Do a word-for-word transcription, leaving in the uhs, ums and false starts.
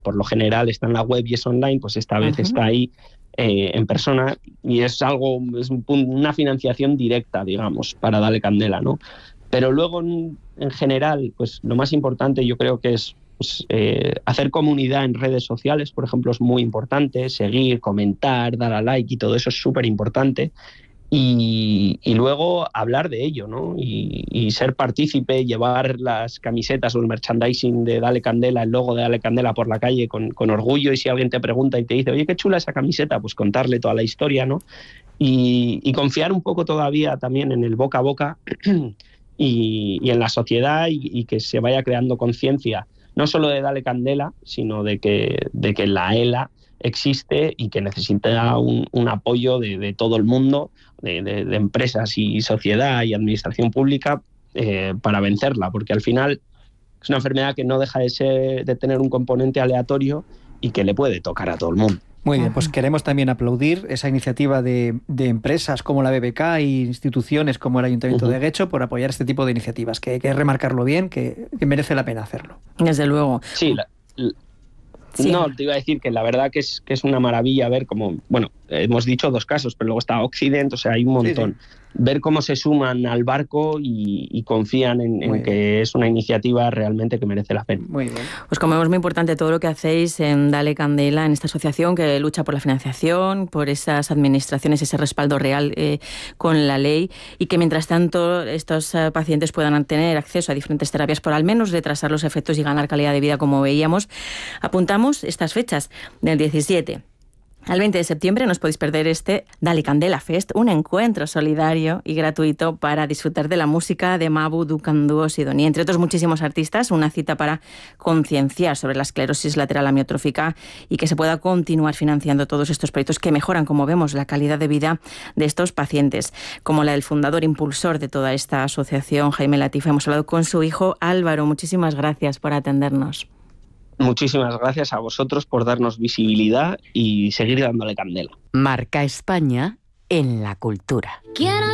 por lo general está en la web y es online, pues esta vez uh-huh. está ahí eh, en persona, y es algo, es un, una financiación directa, digamos, para Dale Candela, ¿no? Pero luego, en, en general, pues lo más importante yo creo que es pues, eh, hacer comunidad en redes sociales, por ejemplo, es muy importante, seguir, comentar, dar a like y todo eso es súper importante. Y, y luego hablar de ello, ¿no? Y, y ser partícipe, llevar las camisetas o el merchandising de Dale Candela, el logo de Dale Candela por la calle con, con orgullo, y si alguien te pregunta y te dice, oye, qué chula esa camiseta, pues contarle toda la historia, ¿no? Y, y confiar un poco todavía también en el boca a boca y, y en la sociedad, y, y que se vaya creando conciencia, no solo de Dale Candela, sino de que, de que la ELA existe y que necesita un, un apoyo de, de todo el mundo, de, de, de empresas y sociedad y administración pública, eh, para vencerla, porque al final es una enfermedad que no deja de, ser, de tener un componente aleatorio y que le puede tocar a todo el mundo. Muy bien, pues queremos también aplaudir esa iniciativa de, de empresas como la B B K e instituciones como el Ayuntamiento uh-huh. de Guecho por apoyar este tipo de iniciativas, que hay que remarcarlo bien, que, que merece la pena hacerlo. Desde luego. Sí, la, la, sí. No, te iba a decir que la verdad que es, que es una maravilla ver cómo, bueno, hemos dicho dos casos, pero luego está Occident, o sea, hay un montón. Sí, sí. Ver cómo se suman al barco y, y confían en, en que es una iniciativa realmente que merece la pena. Muy bien. Pues como vemos, muy importante todo lo que hacéis en Dale Candela, en esta asociación que lucha por la financiación, por esas administraciones, ese respaldo real eh, con la ley, y que mientras tanto estos uh, pacientes puedan tener acceso a diferentes terapias por al menos retrasar los efectos y ganar calidad de vida, como veíamos. Apuntamos estas fechas del diecisiete al veinte de septiembre. No os podéis perder este Dale Candela Fest, un encuentro solidario y gratuito para disfrutar de la música de Mabu, Dukan Duo, Sidoní, entre otros muchísimos artistas. Una cita para concienciar sobre la esclerosis lateral amiotrófica y que se pueda continuar financiando todos estos proyectos que mejoran, como vemos, la calidad de vida de estos pacientes, como la del fundador impulsor de toda esta asociación, Jaime Latifa. Hemos hablado con su hijo Álvaro. Muchísimas gracias por atendernos. Muchísimas gracias a vosotros por darnos visibilidad y seguir dándole candela. Marca España en la cultura. Quiero